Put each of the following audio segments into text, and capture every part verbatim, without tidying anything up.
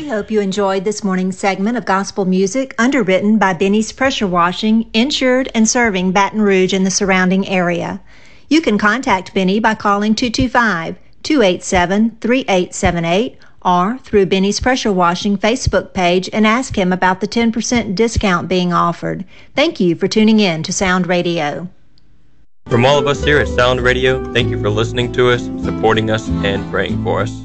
We hope you enjoyed this morning's segment of gospel music underwritten by Benny's Pressure Washing, insured and serving Baton Rouge and the surrounding area. You can contact Benny by calling two two five, two eight seven, three eight seven eight or through Benny's Pressure Washing Facebook page and ask him about the ten percent discount being offered. Thank you for tuning in to Sound Radio. From all of us here at Sound Radio, thank you for listening to us, supporting us, and praying for us.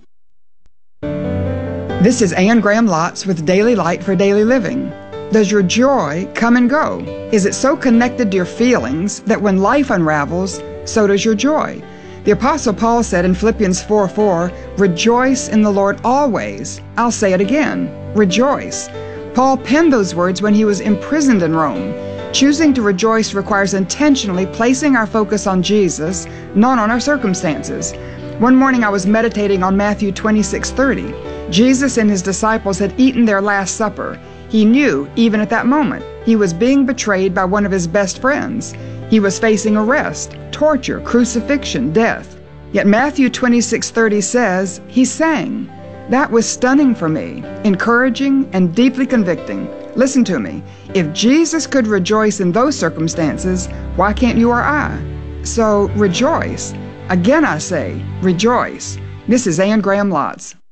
This is Anne Graham Lotz with Daily Light for Daily Living. Does your joy come and go? Is it so connected to your feelings that when life unravels, so does your joy? The Apostle Paul said in Philippians four four, "Rejoice in the Lord always." I'll say it again, rejoice. Paul penned those words when he was imprisoned in Rome. Choosing to rejoice requires intentionally placing our focus on Jesus, not on our circumstances. One morning I was meditating on Matthew twenty-six thirty. Jesus and his disciples had eaten their Last Supper. He knew, even at that moment, he was being betrayed by one of his best friends. He was facing arrest, torture, crucifixion, death. Yet Matthew twenty-six thirty says, he sang. That was stunning for me, encouraging and deeply convicting. Listen to me. If Jesus could rejoice in those circumstances, why can't you or I? So rejoice. Again I say, rejoice. This is Anne Graham Lotz.